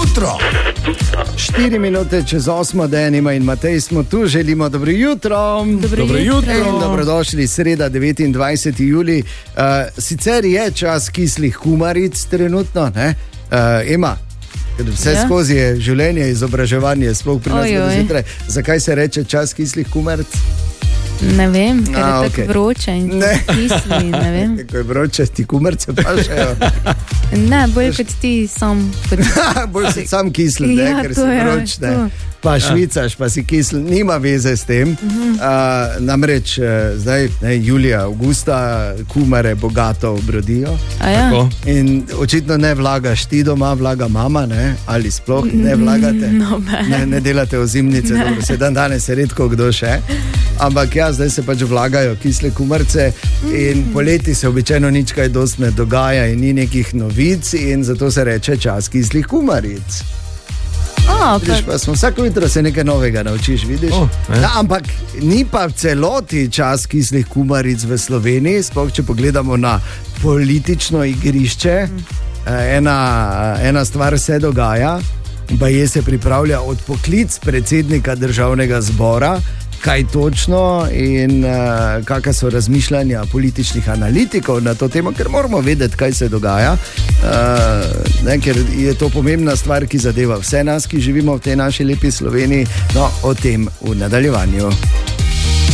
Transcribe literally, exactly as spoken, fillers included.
jutro. Štiri minute čez osmo, Denima in Matej smo tu, želimo dobro jutro. Dobro, dobro jutro. jutro. In dobrodošli, sreda, devetindvajseti julij. Uh, sicer je čas kislih kumaric trenutno, ne? Uh, Ema, ker vse ja. skozi je življenje, izobraževanje, sploh pri nas do zjutraj. Zakaj se reče čas kislih kumaric? Ne vem, ker je A, tako okay. vroče in Ne. kisli, ne vem. Kako je vroče, ti kumarice pašejo. Ne, bolj kot ti sam. Kot... Bolj si sam kisel, ne, Ja, ker to si je, vroč, ne. to. Pa švicaš, pa si kisel, nima veze s tem. Uh-huh. Uh, namreč uh, zdaj, ne, julija, avgusta, kumare bogato obrodijo. Ja. In očitno ne vlagaš ti doma, vlaga mama, ne? Ali sploh ne vlagate. No, ne, ne delate ozimnice, dobro, se dan danes je redko kdo še. Ampak ja, zdaj se pač vlagajo kisle kumarce in poleti se običajno nič kaj dost ne dogaja in ni nekih novic in zato se reče čas kislih kumaric. A, Vidiš, pa smo vsako jutro se nekaj novega naučiš, vidiš? Oh, ja, ampak ni pa v celoti čas kislih kumaric v Sloveniji, sploh če pogledamo na politično igrišče. Ena, ena stvar se dogaja, baje se pripravlja odpoklic predsednika državnega zbora. Kaj točno in uh, kakšna so razmišljanja političnih analitikov na to temo, ker moramo vedeti, kaj se dogaja, uh, ne, ker je to pomembna stvar, ki zadeva vse nas, ki živimo v tej naši lepi Sloveniji. No, o tem v nadaljevanju.